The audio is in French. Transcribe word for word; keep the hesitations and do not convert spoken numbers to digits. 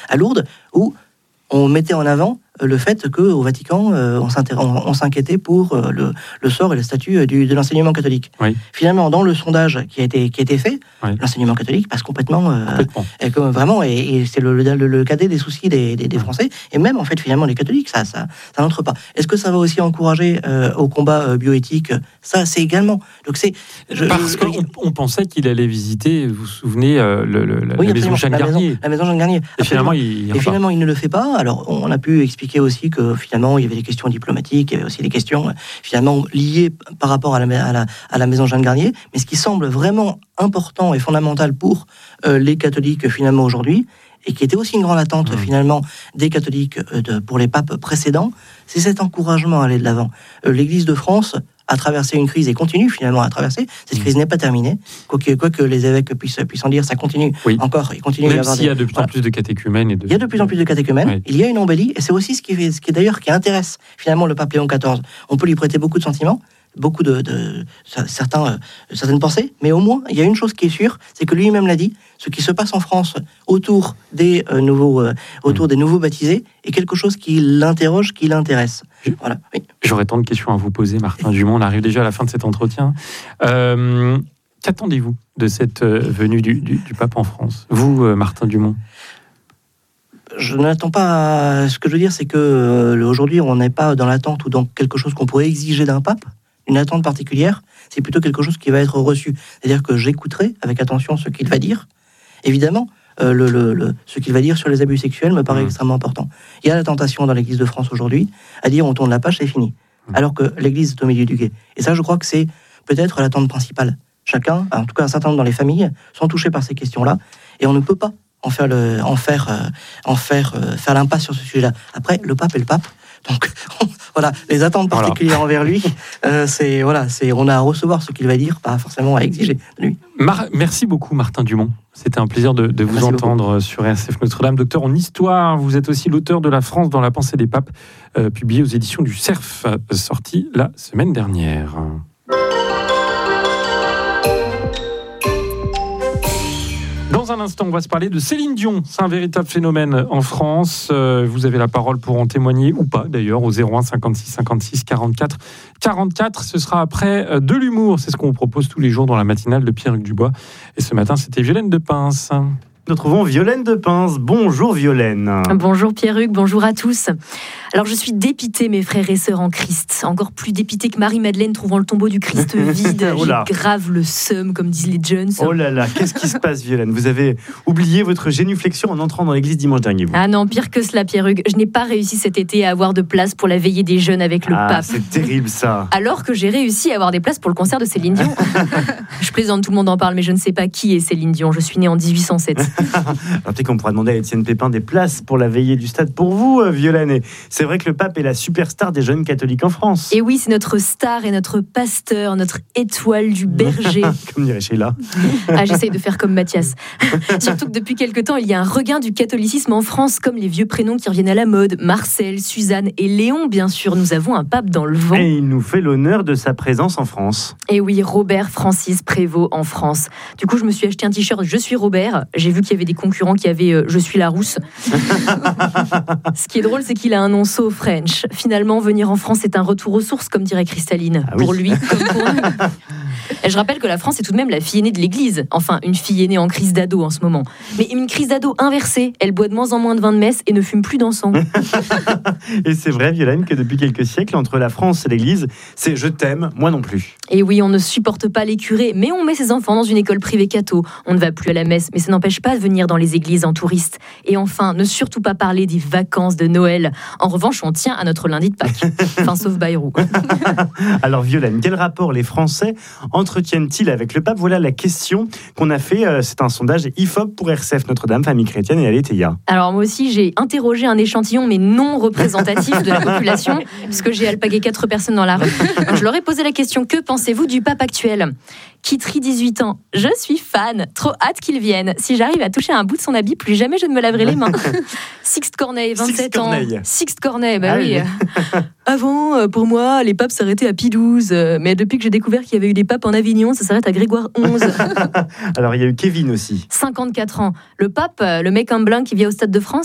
à Lourdes, où on mettait en avant le fait qu'au Vatican, euh, on, on, on s'inquiétait pour euh, le, le sort et le statut du, de l'enseignement catholique. Oui. Finalement, dans le sondage qui a été, qui a été fait, oui. l'enseignement catholique passe complètement, euh, complètement. Et comme, vraiment, et, et c'est le, le, le cadet des soucis des, des, des Français, et même en fait finalement les catholiques, ça, ça, ça n'entre pas. Est-ce que ça va aussi encourager euh, au combat euh, bioéthique? Ça, c'est également. Donc c'est je, parce je, qu'on on pensait qu'il allait visiter, vous vous souvenez, euh, le, le, la, oui, la maison Jeanne Garnier. Maison, la maison Jeanne Garnier. Et finalement, il, et finalement, il ne le fait pas. Alors, on a pu expliquer aussi que finalement il y avait des questions diplomatiques, il y avait aussi des questions finalement liées par rapport à la, à la, à la maison Jeanne Garnier, mais ce qui semble vraiment important et fondamental pour euh, les catholiques finalement aujourd'hui, et qui était aussi une grande attente mmh. finalement des catholiques euh, de, pour les papes précédents, c'est cet encouragement à aller de l'avant. Euh, L'Église de France a traversé une crise et continue finalement à traverser. Cette crise n'est pas terminée. Quoi que, quoi que les évêques puissent, puissent en dire, ça continue oui. encore. Il continue Même à y avoir s'il y a des... de plus en voilà. plus de catéchumènes. Et de... Il y a de plus en plus de catéchumènes. Oui. Il y a une embellie. Et c'est aussi ce qui, est, ce qui est d'ailleurs qui intéresse finalement le pape Léon quatorze. On peut lui prêter beaucoup de sentiments, beaucoup de, de certains, euh, certaines pensées, mais au moins, il y a une chose qui est sûre, c'est que lui-même l'a dit, ce qui se passe en France autour des, euh, nouveaux, euh, autour mmh. des nouveaux baptisés est quelque chose qui l'interroge, qui l'intéresse. Je, voilà. Oui. J'aurais tant de questions à vous poser, Martin Dumont. On arrive déjà à la fin de cet entretien. Euh, qu'attendez-vous de cette euh, venue du, du, du pape en France, vous, euh, Martin Dumont? Je n'attends pas... Ce que je veux dire, c'est que euh, aujourd'hui, on n'est pas dans l'attente ou dans quelque chose qu'on pourrait exiger d'un pape, une attente particulière, c'est plutôt quelque chose qui va être reçu. C'est-à-dire que j'écouterai avec attention ce qu'il va dire. Évidemment, euh, le, le, le, ce qu'il va dire sur les abus sexuels me paraît mmh. extrêmement important. Il y a la tentation dans l'Église de France aujourd'hui à dire on tourne la page, c'est fini. Mmh. Alors que l'Église est au milieu du gué. Et ça, je crois que c'est peut-être l'attente principale. Chacun, en tout cas un certain nombre dans les familles, sont touchés par ces questions-là. Et on ne peut pas en faire, le, en faire, euh, en faire, euh, faire l'impasse sur ce sujet-là. Après, le pape est le pape. Donc voilà, les attentes particulières voilà. envers lui, euh, c'est voilà, c'est on a à recevoir ce qu'il va dire, pas forcément à exiger de lui. Mar- Merci beaucoup, Martin Dumont. C'était un plaisir de, de vous Merci entendre beaucoup. Sur R C F Notre-Dame. Docteur en histoire, vous êtes aussi l'auteur de La France dans la pensée des papes, euh, publié aux éditions du Cerf, euh, sorti la semaine dernière. Dans un instant, on va se parler de Céline Dion. C'est un véritable phénomène en France. Euh, vous avez la parole pour en témoigner ou pas, d'ailleurs, au zéro un cinquante-six cinquante-six quarante-quatre quarante-quatre. Ce sera après euh, de l'humour. C'est ce qu'on vous propose tous les jours dans la matinale de Pierre-Hugues Dubois. Et ce matin, c'était Violaine de Pince. Nous retrouvons Violaine de Pince. Bonjour Violaine. Bonjour Pierre-Hugues, bonjour à tous. Alors je suis dépitée, mes frères et sœurs en Christ. Encore plus dépitée que Marie-Madeleine trouvant le tombeau du Christ vide. oh J'ai grave le seum, comme disent les jeunes. Oh là là, qu'est-ce qui se passe Violaine? Vous avez oublié votre génuflexion en entrant dans l'église dimanche dernier. Vous. Ah non, pire que cela Pierre-Hugues. Je n'ai pas réussi cet été à avoir de place pour la veillée des jeunes avec le ah, pape. C'est terrible ça. Alors que j'ai réussi à avoir des places pour le concert de Céline Dion. Je plaisante, tout le monde en parle, mais je ne sais pas qui est Céline Dion. Je suis née en dix-huit cent sept. Alors peut-être qu'on pourra demander à Étienne Pépin des places pour la veillée du stade pour vous, Violaine. Et c'est vrai que le pape est la superstar des jeunes catholiques en France. Et oui, c'est notre star et notre pasteur, notre étoile du berger. Comme dirait Sheila. Ah, j'essaye de faire comme Mathias. Surtout que depuis quelque temps, il y a un regain du catholicisme en France, comme les vieux prénoms qui reviennent à la mode. Marcel, Suzanne et Léon, bien sûr. Nous avons un pape dans le vent. Et il nous fait l'honneur de sa présence en France. Et oui, Robert Francis Prévost en France. Du coup, je me suis acheté un t-shirt « Je suis Robert ». J'ai vu qu'il y avait des concurrents qui avaient euh, « Je suis la rousse ». Ce qui est drôle, c'est qu'il a un nom so French. Finalement, venir en France, c'est un retour aux sources, comme dirait Cristalline. Ah oui. Pour lui, comme pour nous. Et je rappelle que la France est tout de même la fille aînée de l'Église. Enfin, une fille aînée en crise d'ado en ce moment. Mais une crise d'ado inversée. Elle boit de moins en moins de vin de messe et ne fume plus d'encens. Et c'est vrai, Violaine, que depuis quelques siècles, entre la France et l'Église, c'est « je t'aime, moi non plus ». Et oui, on ne supporte pas les curés, mais on met ses enfants dans une école privée catho. On ne va plus à la messe, mais ça n'empêche pas de venir dans les églises en touriste. Et enfin, ne surtout pas parler des vacances de Noël. En revanche, on tient à notre lundi de Pâques. Enfin, sauf Bayrou. Alors, Violaine, quel rapport les Français entretiennent-ils avec le pape? Voilà la question qu'on a fait. C'est un sondage I F O P pour R C F Notre-Dame, Famille Chrétienne et Aletheia. Alors, moi aussi, j'ai interrogé un échantillon, mais non représentatif de la population, puisque j'ai alpagué quatre personnes dans la rue. Je leur ai posé la question, que pensez-vous du pape actuel? Kitry, dix-huit ans. Je suis fan. Trop hâte qu'il vienne. Si j'arrive à toucher un bout de son habit, plus jamais je ne me laverai les mains. Sixte Corneille, vingt-sept Sixte ans. Corneille. Sixte Corneille, bah ah oui. oui. Avant, pour moi, les papes s'arrêtaient à Pie douze. Mais depuis que j'ai découvert qu'il y avait eu des papes en Avignon, ça s'arrête à Grégoire onze. Alors, il y a eu Kevin aussi. cinquante-quatre ans. Le pape, le mec en blanc qui vient au Stade de France,